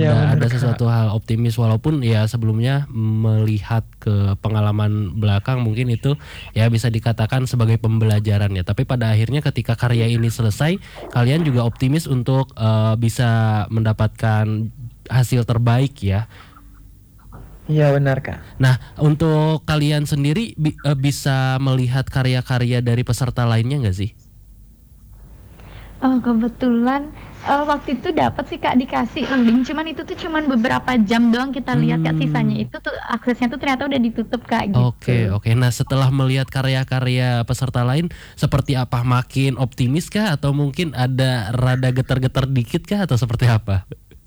Iya bener ada Kak. sesuatu hal optimis walaupun ya sebelumnya melihat ke pengalaman belakang mungkin itu ya bisa dikatakan sebagai pembelajaran ya. Tapi pada akhirnya ketika karya ini selesai, kalian juga optimis untuk bisa mendapatkan hasil terbaik ya. Iya benar Kak. Nah, untuk kalian sendiri bisa melihat karya-karya dari peserta lainnya nggak sih? Oh, kebetulan waktu itu dapat sih Kak dikasih link, cuman itu tuh cuman beberapa jam doang kita lihat Kak, sisanya itu tuh aksesnya tuh ternyata udah ditutup Kak Oke, gitu. oke. Nah, setelah melihat karya-karya peserta lain, seperti apa? Makin optimis kah? Atau mungkin ada rada getar-getar dikit kah? Atau seperti apa?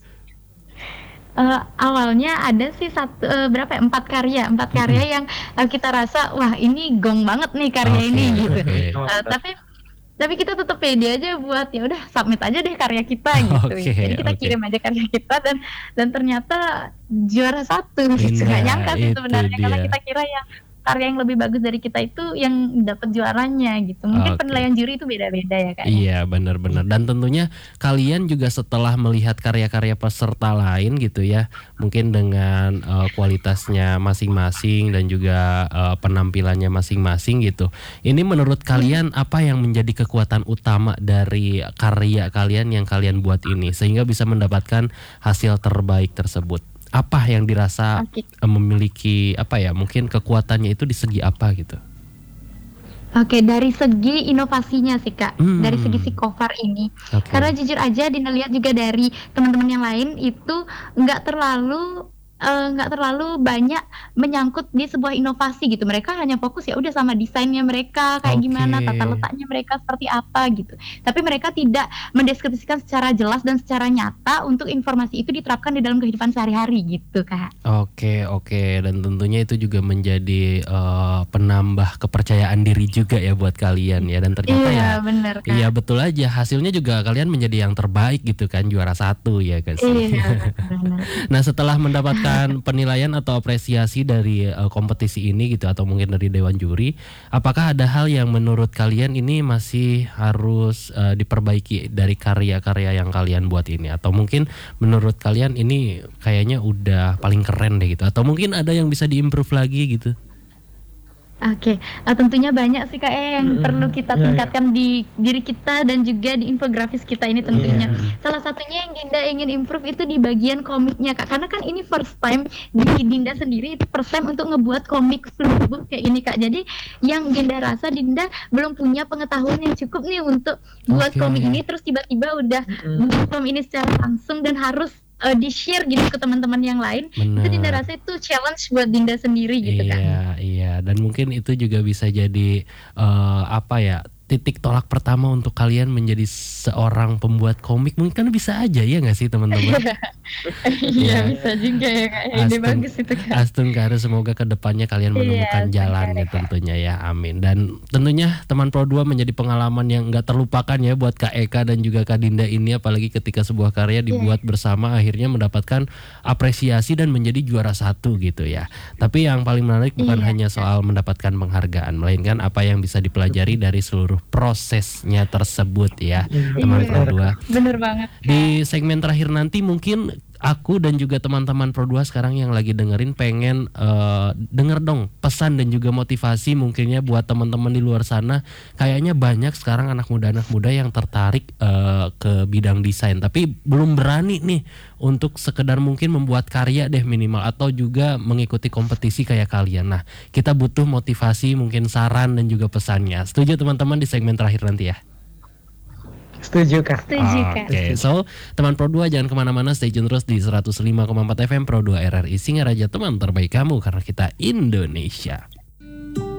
Awalnya ada sih berapa ya, 4 karya yang kita rasa wah ini gong banget nih karya Oke, ini gitu. oke. Tapi kita tetap pede aja buat ya udah submit aja deh karya kita gitu. Oke, Jadi kita oke. kirim aja karya kita dan ternyata juara 1 gitu. Gak Nah, nyangka sih itu sebenarnya karena dia. kita kira yang karya yang lebih bagus dari kita itu yang dapat juaranya gitu. Mungkin Oke. penilaian juri itu beda-beda ya Kak ya. Iya, benar-benar. Dan tentunya kalian juga setelah melihat karya-karya peserta lain gitu ya, mungkin dengan kualitasnya masing-masing dan juga penampilannya masing-masing gitu. Ini menurut kalian apa yang menjadi kekuatan utama dari karya kalian yang kalian buat ini sehingga bisa mendapatkan hasil terbaik tersebut? Apa yang dirasa Oke. memiliki apa ya? Mungkin kekuatannya itu di segi apa gitu? Oke, dari segi inovasinya sih Kak, dari segi si cover ini. Oke. Karena jujur aja Dinda lihat juga dari teman-teman yang lain itu nggak terlalu banyak menyangkut di sebuah inovasi gitu. Mereka hanya fokus ya udah sama desainnya mereka kayak gimana, Oke. tata letaknya mereka seperti apa gitu. Tapi mereka tidak mendeskripsikan secara jelas dan secara nyata untuk informasi itu diterapkan di dalam kehidupan sehari-hari gitu Kak. Oke, oke. Dan tentunya itu juga menjadi penambah kepercayaan diri juga ya buat kalian ya. Dan ternyata ya, Iya bener Kak. iya betul aja. Hasilnya juga kalian menjadi yang terbaik gitu kan, juara 1 ya kan sih. Iya bener. Nah, setelah mendapatkan penilaian atau apresiasi dari kompetisi ini gitu atau mungkin dari dewan juri, apakah ada hal yang menurut kalian ini masih harus diperbaiki dari karya-karya yang kalian buat ini? Atau mungkin menurut kalian ini kayaknya udah paling keren deh gitu? Atau mungkin ada yang bisa diimprove lagi gitu? Oke, tentunya banyak sih Kak yang perlu kita Iya, iya. tingkatkan di diri kita dan juga di infografis kita ini tentunya. Iya. Salah satunya yang Dinda ingin improve itu di bagian komiknya Kak, karena kan ini first time di Dinda sendiri itu first time untuk ngebuat komik flipbook kayak ini Kak. Jadi yang Dinda rasa Dinda belum punya pengetahuan yang cukup nih untuk buat Oke. komik ini, terus tiba-tiba udah buat komik ini secara langsung dan harus di-share gitu ke teman-teman yang lain. Itu Dinda Benar. rasa itu challenge buat Dinda sendiri gitu Kak. Iya, iya. Dan mungkin itu juga bisa jadi apa ya? Titik tolak pertama untuk kalian menjadi seorang pembuat komik. Mungkin kan bisa aja ya nggak sih teman-teman? Iya bisa juga ya Kak. Ide bagus itu Kak. Astun Karu, semoga kedepannya kalian menemukan Iya, jalannya semoga, Kak. tentunya ya, amin. Dan tentunya teman Pro 2 menjadi pengalaman yang nggak terlupakan ya buat Kak Eka dan juga Kak Dinda ini, apalagi ketika sebuah karya dibuat bersama akhirnya mendapatkan apresiasi dan menjadi juara 1 gitu ya. Tapi yang paling menarik bukan Iya. hanya soal mendapatkan penghargaan, melainkan apa yang bisa dipelajari dari seluruh prosesnya tersebut ya, teman Iya. Pro 2. Bener banget. Di segmen terakhir nanti mungkin aku dan juga teman-teman Pro 2 sekarang yang lagi dengerin pengen denger dong pesan dan juga motivasi mungkinnya buat teman-teman di luar sana. Kayaknya banyak sekarang anak muda yang tertarik ke bidang desain tapi belum berani nih untuk sekedar mungkin membuat karya deh minimal atau juga mengikuti kompetisi kayak kalian. Nah, kita butuh motivasi, mungkin saran dan juga pesannya. Setuju teman-teman di segmen terakhir nanti ya? Setuju Kak. Setuju Kak. Oke, so teman Pro 2 jangan kemana-mana, stay tune terus di 105,4 FM Pro 2 RRI Singaraja, teman terbaik kamu karena kita Indonesia.